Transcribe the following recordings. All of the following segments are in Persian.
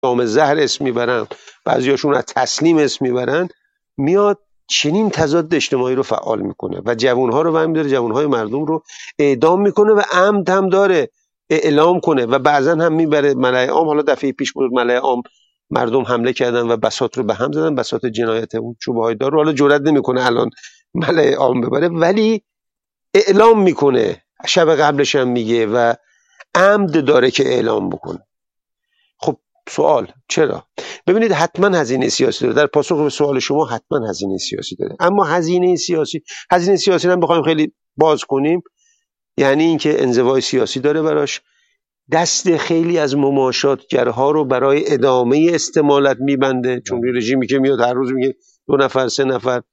جام زهر اسم میبرن، بعضیاشون از تسلیم اسم میبرن، میاد چنین تضاد اجتماعی رو فعال میکنه و جوانها رو برمی‌داره، جوانهای مردم رو اعدام میکنه و عمد هم داره اعلام کنه و بعضا هم میبره ملأ عام. حالا دفعه پیش بود ملأ عام مردم حمله کردن و بساط رو به هم زدن، بساط جنایت اون چوب‌های دار رو حالا جرئت نمیکنه الان ملأ عام ببره، ولی اعلام میکنه، شب قبلش هم میگه و عمد داره که اعلام بکنه. خب سوال چرا؟ ببینید حتما هزینه سیاسی داره، در پاسخ به سوال شما حتما هزینه سیاسی داره، اما هزینه سیاسی هم بخوایم خیلی باز کنیم، یعنی اینکه انزوای سیاسی داره براش، دست خیلی از مماشاتگرها رو برای ادامه استمالت میبنده، چون رژیمی که میاد هر روز میگه 2 نفر 3 نفر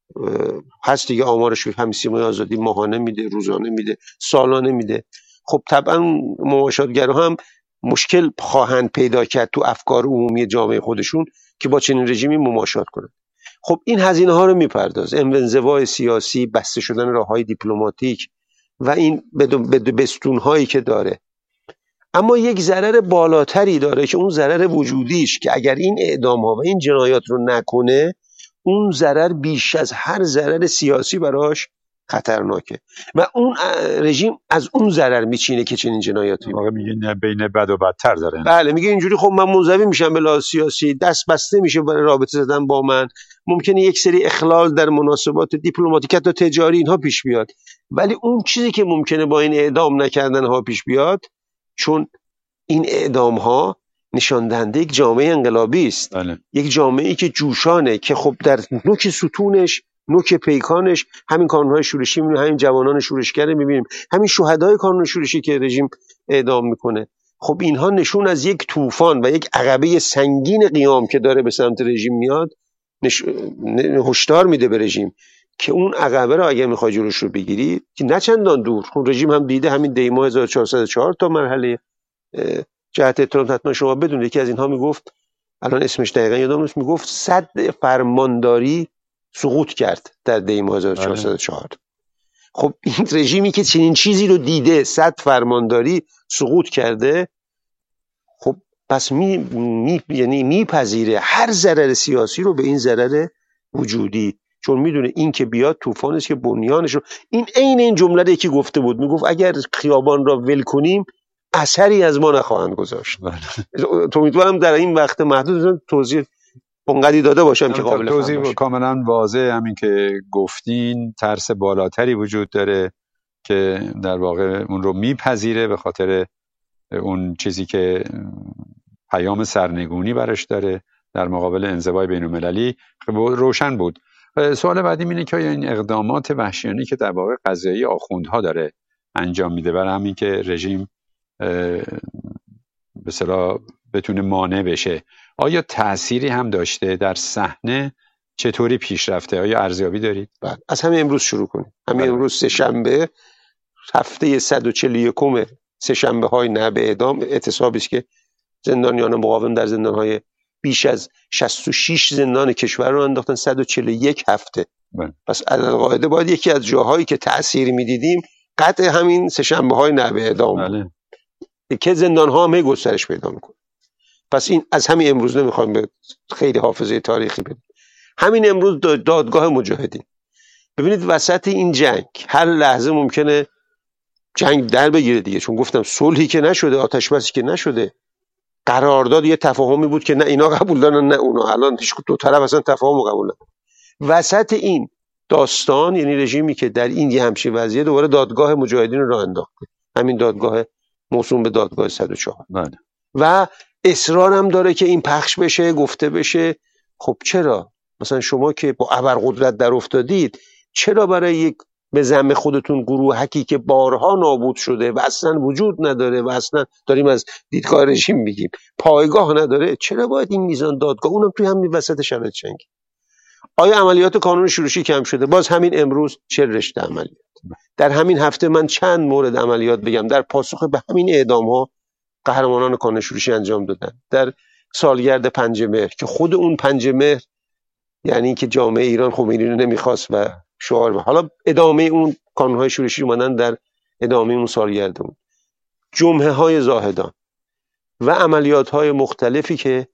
هست دیگه، آمارش هم سیمای آزادی ماهانه میده، روزانه میده، سالانه میده. خب طبعا مماشاتگرها هم مشکل خواهند پیدا کرد تو افکار عمومی جامعه خودشون که با چنین رژیمی مماشات کنند. خب این هزینه ها رو میپردازه، انزوای سیاسی، بسته شدن راههای دیپلماتیک و این بستون هایی که داره. اما یک ضرر بالاتری داره که اون ضرر وجودیش، که اگر این اعدام ها و این جنایات رو نکنه، اون ضرر بیش از هر ضرر سیاسی براش خطرناکه و اون رژیم از اون ضرر میچینه که چنین جنایاتی میگه نه بین بد و بدتر داره. بله میگه اینجوری خب من منزوی میشم به لحاظ سیاسی، دست بسته میشه برای رابطه زدن با من، ممکنه یک سری اخلال در مناسبات دیپلماتیک تا تجاری اینها پیش بیاد، ولی اون چیزی که ممکنه با این اعدام نکردن ها پیش بیاد، چون این اعدام ها نشان دهنده یک جامعه انقلابی است. بله. یک جامعه‌ای که جوشانه، که خب در نوک ستونش، نوک پیکانش همین کانونهای شورشی می‌بینیم، همین جوانان شورشگر می‌بینیم، همین شهدای کانون شورشی که رژیم اعدام میکنه. خب اینها نشون از یک طوفان و یک عقبه سنگین قیام که داره به سمت رژیم میاد، هشدار میده به رژیم که اون عقبه رو اگه میخوای جلوش رو بگیری که نه چندان دور. خب رژیم هم دیده همین دیما 1404 تا مرحله جهت اطلاعات حتما شما بدونید، یکی از اینها میگفت، الان اسمش دقیقا یادم نیست، میگفت 100 فرمانداری سقوط کرد در دیما 1404. خب این رژیمی که چنین چیزی رو دیده 100 فرمانداری سقوط کرده، خب پس یعنی میپذیره هر ضرر سیاسی رو به این ضرر وجودی، چون میدونه این که بیاد طوفانی است که بنیانش رو، این عین این جمله که گفته بود، میگفت اگر خیابان را ول کنیم اثری از ما نخواهند گذاشت. تو امیدوارم در این وقت محدود توضیح اونقدی داده باشم که قابل فهم باشه. توضیح کاملا واضح، همین که گفتین ترس بالاتری وجود داره که در واقع اون رو میپذیره به خاطر اون چیزی که پیام سرنگونی برش داره در مقابل انزوای بین‌المللی. روشن بود. سوال بعدی اینه که این اقدامات وحشیانه که در واقع قضایی آخوندها داره انجام میده برای همین که رژیم به اصطلاح بتونه مانع بشه، آیا تأثیری هم داشته در صحنه؟ چطوری پیش رفته؟ آیا ارزیابی دارید؟ بعد از همین امروز شروع کنیم. همین امروز سه‌شنبه، هفته 141 سه‌شنبه های نه به اعدام، اعتصابی است که زندانیان مقاوم در زندان‌های بیش از 66 زندان کشور رو انداختن، 141 هفته. پس علالقاعده باید یکی از جاهایی که تأثیر می‌دیدیم قطع همین سه‌شنبه های نه به اعدام که زندان‌ها هم گسترش پیدا می‌کنه. پس این از همین امروز نمی‌خوایم به خیلی حافظه تاریخی بدیم. همین امروز دادگاه مجاهدین، ببینید وسط این جنگ هر لحظه ممکنه جنگ در بگیره دیگه، چون گفتم صلحی که نشده، آتش بسی که نشده، قرارداد یه تفاهمی بود که نه اینا قبول دارن نه اونا، الان هیچ دو طرف اصلا تفاهم قبول ندارن. وسط این داستان، یعنی رژیمی که در این یه همچین وضعیت دوباره دادگاه مجاهدین رو انداخته، همین دادگاه موسوم به دادگاه 104 و اصرار هم داره که این پخش بشه، گفته بشه. خب چرا مثلا شما که با ابرقدرت در افتادید، چرا برای یک به ذم خودتون گروهکی که بارها نابود شده و اصلا وجود نداره و اصلا داریم از دیدگاه رژیم میگیم پایگاه نداره، چرا باید این میزان دادگاه، اونم توی همین وسط شرایط جنگ؟ آیا عملیات کانون شورشی کم شده؟ باز همین امروز 40 رشته عملیات. در همین هفته من چند مورد عملیات بگم در پاسخ به همین اعدام ها قهرمانان کانون شورشی انجام دادن. در سالگرد 5 مهر که خود اون 5 مهر یعنی که جامعه ایران خمینی رو نمیخواست و شعار، حالا ادامه اون کانونهای شورشی اومدن در ادامه اون سالگرد اون، جمعه های زاهدان و عملیات های مختلفی که